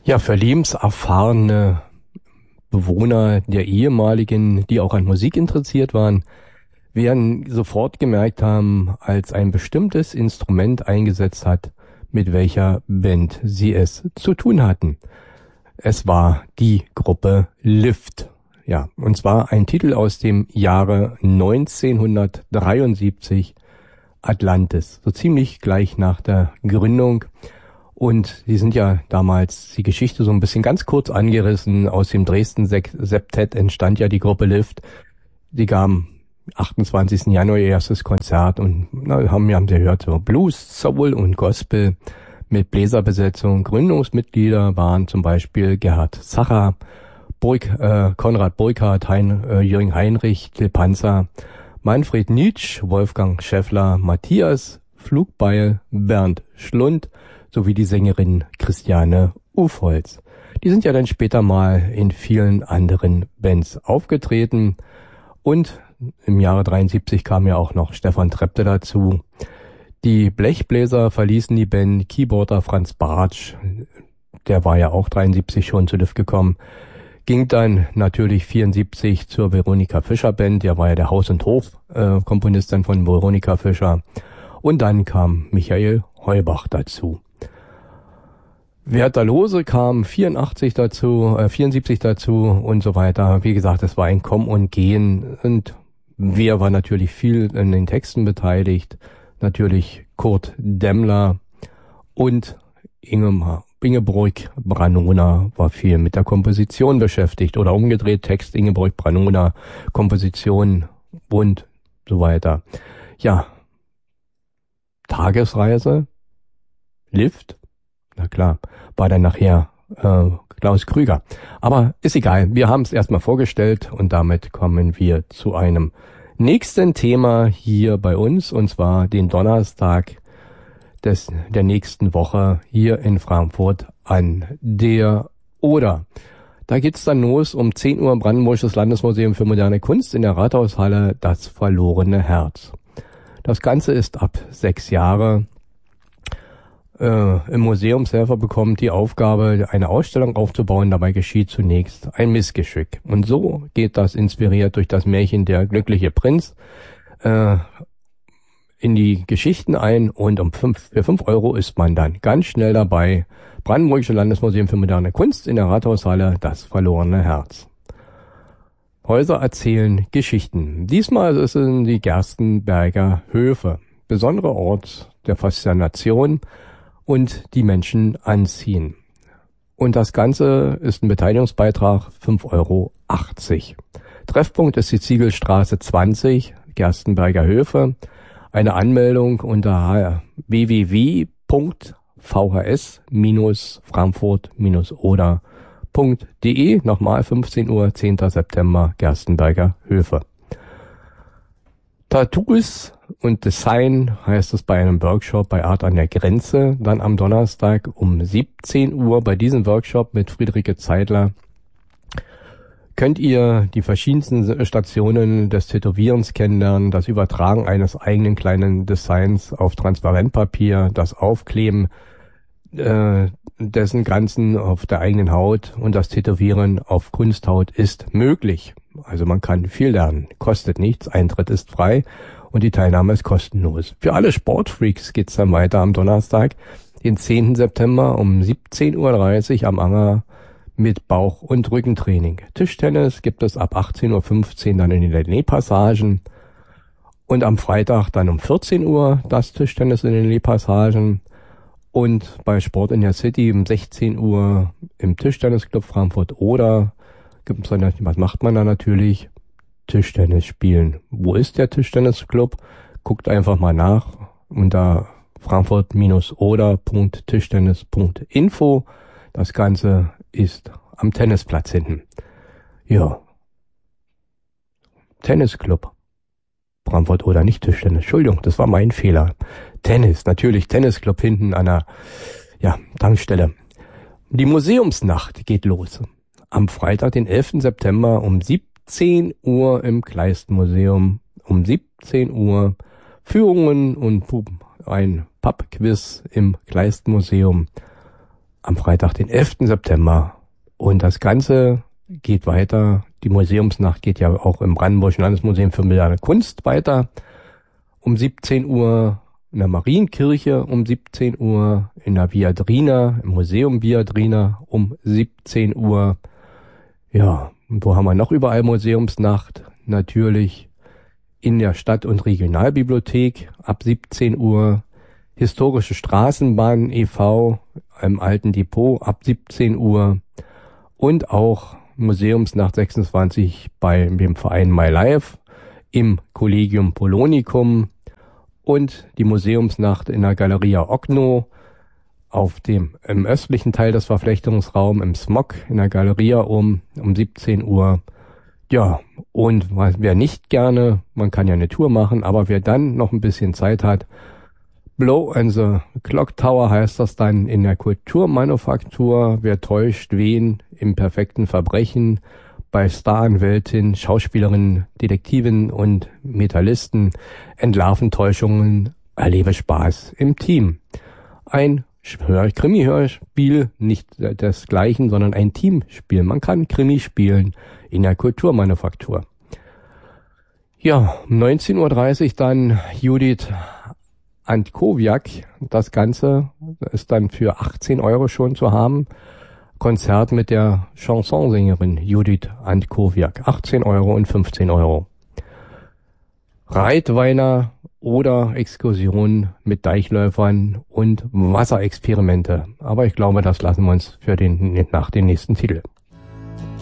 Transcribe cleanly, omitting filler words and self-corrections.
Ja, für lebenserfahrene Bewohner der ehemaligen, die auch an Musik interessiert waren, werden sofort gemerkt haben, als ein bestimmtes Instrument eingesetzt hat, mit welcher Band sie es zu tun hatten. Es war die Gruppe Lift. Ja, und zwar ein Titel aus dem Jahre 1973, Atlantis, so ziemlich gleich nach der Gründung. Und die sind ja damals, die Geschichte so ein bisschen ganz kurz angerissen, aus dem Dresden Septett entstand ja die Gruppe Lift. Die gaben 28. Januar ihr erstes Konzert und haben Sie gehört, so Blues, Soul und Gospel mit Bläserbesetzung. Gründungsmitglieder waren zum Beispiel Gerhard Zacher, Konrad Burkhardt, Jürgen Heinrich, Till Panzer, Manfred Nitsch, Wolfgang Schäffler, Matthias Flugbeil, Bernd Schlund sowie die Sängerin Christiane Ufholz. Die sind ja dann später mal in vielen anderen Bands aufgetreten und im Jahre 73 kam ja auch noch Stefan Trepte dazu. Die Blechbläser verließen die Band, Keyboarder Franz Bartsch, der war ja auch 73 schon zu Lift gekommen, ging dann natürlich 74 zur Veronika Fischer Band, der war ja der Haus- und Hof-Komponist dann von Veronika Fischer. Und dann kam Michael Heubach dazu. Werther Lose kam 74 dazu und so weiter. Wie gesagt, es war ein Kommen und Gehen und wer war natürlich viel in den Texten beteiligt? Natürlich Kurt Demmler und Ingeborg Branona war viel mit der Komposition beschäftigt oder umgedreht, Text Ingeborg Branona, Komposition und so weiter. Ja, Tagesreise, Lift, na klar, war dann nachher Klaus Krüger. Aber ist egal, wir haben es erstmal vorgestellt und damit kommen wir zu einem nächsten Thema hier bei uns, und zwar den Donnerstag der nächsten Woche hier in Frankfurt an der Oder. Da geht's dann los um 10 Uhr im Brandenburgisches Landesmuseum für moderne Kunst in der Rathaushalle Das verlorene Herz. Das Ganze ist ab 6 Jahre. Im Museumshelfer bekommt die Aufgabe, eine Ausstellung aufzubauen. Dabei geschieht zunächst ein Missgeschick. Und so geht das, inspiriert durch das Märchen Der glückliche Prinz, in die Geschichten ein, und für 5 Euro ist man dann ganz schnell dabei. Brandenburgische Landesmuseum für moderne Kunst in der Rathaushalle Das verlorene Herz. Häuser erzählen Geschichten. Diesmal ist es in die Gerstenberger Höfe. Besonderer Ort der Faszination und die Menschen anziehen. Und das Ganze ist ein Beteiligungsbeitrag 5,80 Euro. Treffpunkt ist die Ziegelstraße 20, Gerstenberger Höfe. Eine Anmeldung unter www.vhs-frankfurt-oder.de. Nochmal 15 Uhr, 10. September, Gerstenberger Höfe. Tattoos und Design heißt es bei einem Workshop bei Art an der Grenze, dann am Donnerstag um 17 Uhr bei diesem Workshop mit Friederike Zeidler könnt ihr die verschiedensten Stationen des Tätowierens kennenlernen, das Übertragen eines eigenen kleinen Designs auf Transparentpapier, das Aufkleben dessen Ganzen auf der eigenen Haut und das Tätowieren auf Kunsthaut ist möglich. Also man kann viel lernen, kostet nichts, Eintritt ist frei und die Teilnahme ist kostenlos. Für alle Sportfreaks geht's dann weiter am Donnerstag, den 10. September um 17.30 Uhr am Anger mit Bauch- und Rückentraining. Tischtennis gibt es ab 18.15 Uhr dann in den Nähpassagen und am Freitag dann um 14 Uhr das Tischtennis in den Nähpassagen und bei Sport in der City um 16 Uhr im Tischtennisclub Frankfurt oder gibt's dann, was macht man da natürlich? Tischtennis spielen. Wo ist der Tischtennisclub? Guckt einfach mal nach unter frankfurt-oder.tischtennis.info. Das Ganze ist am Tennisplatz hinten. Ja. Tennisclub. Frankfurt oder nicht Tischtennis. Entschuldigung, das war mein Fehler. Tennis, natürlich Tennisclub hinten an der Tankstelle. Die Museumsnacht geht los. Am Freitag, den 11. September um 17 Uhr im Kleistmuseum. Um 17 Uhr Führungen und ein Pubquiz im Kleistmuseum. am Freitag, den 11. September. Und das Ganze geht weiter. Die Museumsnacht geht ja auch im Brandenburgischen Landesmuseum für moderne Kunst weiter. Um 17 Uhr in der Marienkirche, um 17 Uhr in der Viadrina, im Museum Viadrina, um 17 Uhr. Ja, und wo haben wir noch überall Museumsnacht? Natürlich in der Stadt- und Regionalbibliothek ab 17 Uhr. Historische Straßenbahn e.V. im Alten Depot ab 17 Uhr. Und auch Museumsnacht 26 bei dem Verein My Life im Collegium Polonicum und die Museumsnacht in der Galeria Okno im östlichen Teil des Verflechtungsraums im Smog in der Galeria um 17 Uhr. Ja, und wer nicht gerne, man kann ja eine Tour machen, aber wer dann noch ein bisschen Zeit hat, Blow and the Clock Tower heißt das dann in der Kulturmanufaktur. Wer täuscht wen im perfekten Verbrechen bei Staranwältin, Schauspielerinnen, Detektiven und Metallisten entlarven Täuschungen, erlebe Spaß im Team. Ein Krimi-Hörspiel, nicht desgleichen, sondern ein Teamspiel. Man kann Krimi spielen in der Kulturmanufaktur. Ja, um 19.30 Uhr dann Judith Antkowiak. Das Ganze ist dann für 18 Euro schon zu haben. Konzert mit der Chansonsängerin Judith Antkowiak. 18 Euro und 15 Euro. Reitweiner oder Exkursionen mit Deichläufern und Wasserexperimente. Aber ich glaube, das lassen wir uns nach dem nächsten Titel.